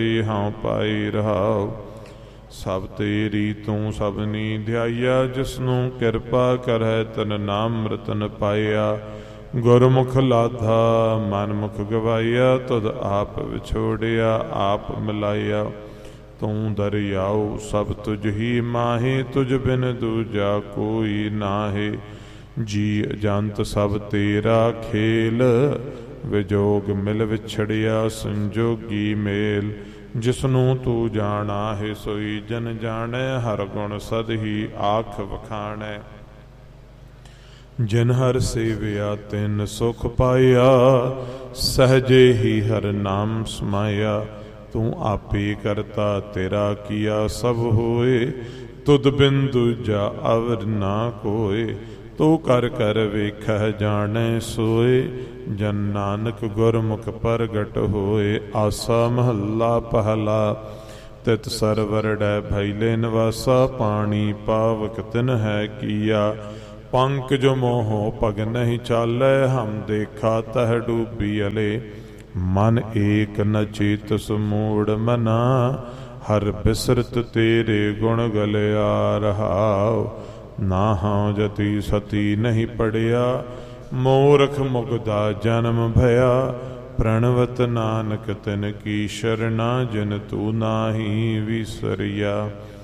ਹਾਂ ਪਾਈ ਰਹਾਉ। ਸਭ ਤੇਰੀ ਤੂੰ ਸਭਨੀ ਧਿਆਈਆ, ਜਿਸਨੂੰ ਕਿਰਪਾ ਕਰੈ ਤਨ ਨਾਮ ਰਤਨ ਪਾਇਆ। ਗੁਰਮੁਖ ਲਾਧਾ ਮਨਮੁਖ ਗਵਾਈਆ, ਤੁਧ ਆਪ ਵਿਛੋੜਿਆ ਆਪ ਮਿਲਾਇਆ। ਤੂੰ ਦਰਿਆਉ ਸਭ ਤੁਝ ਹੀ ਮਾਹੇ, ਤੁਝ ਬਿਨ ਦੂਜਾ ਕੋਈ ਨਾਹੇ। ਜੀ ਅਜੰਤ ਸਭ ਤੇਰਾ ਖੇਲ, ਵਿਜੋਗ ਮਿਲ ਵਿਛੜਿਆ ਸੰਜੋਗੀ ਮੇਲ। ਜਿਸਨੂੰ ਤੂੰ ਜਾਣਾ ਹੈ ਸੋਈ ਜਨ ਜਾਣੈ, ਹਰ ਗੁਣ ਸਦ ਹੀ ਆਖ ਵਖਾਣੈ। ਜਿਨ ਹਰ ਸੇਵਿਆ ਤਿਨ ਸੁਖ ਪਾਇਆ, ਸਹਜੇ ਹੀ ਹਰ ਨਾਮ ਸਮਾਇਆ। ਤੂੰ ਆਪੇ ਕਰਤਾ ਤੇਰਾ ਕੀਆ ਸਭ ਹੋਏ, ਤੁਧ ਬਿਨ ਦੂਜਾ ਅਵਰ ਨਾ ਕੋਏ। ਤੂੰ ਕਰ ਕਰ ਵੇਖਹਿ ਜਾਣੈ ਸੋਏ, ਜਨ ਨਾਨਕ ਗੁਰਮੁਖ ਪ੍ਰਗਟ ਹੋਏ। ਆਸਾ ਮਹੱਲਾ ਪਹਿਲਾ। ਤਿਤ ਸਰਵਰ ਡੈ ਭੈਲੇ ਨਿਵਾਸਾ, ਪਾਣੀ ਪਾਵਕ ਤਿਨ ਹੈ ਕੀਆ। ਪੰਕ ਜੋ ਮੋਹੋ ਪਗ ਨਹੀਂ ਚਾਲੈ, ਹਮ ਦੇਖਾ ਤਹ ਡੂਬੀ ਅਲੇ। ਮਨ ਏਕ ਨ ਚੇਤਸ ਮੂੜ ਮਨਾ, ਹਰ ਬਿਸਰਤ ਤੇਰੇ ਗੁਣ ਗਲਿਆ ਰਹਾਉ। ਨਾ ਹਾਂ ਜਤੀ ਸਤੀ ਨਹੀਂ ਪੜਿਆ, ਮੂਰਖ ਮੁਗਦਾ ਜਨਮ ਭਇਆ। ਪ੍ਰਣਵਤ ਨਾਨਕ ਤਿਨ ਕੀ ਸ਼ਰਣਾ, ਜਿਨ ਤੂੰ ਨਾਹੀ ਵਿਸਰਿਆ।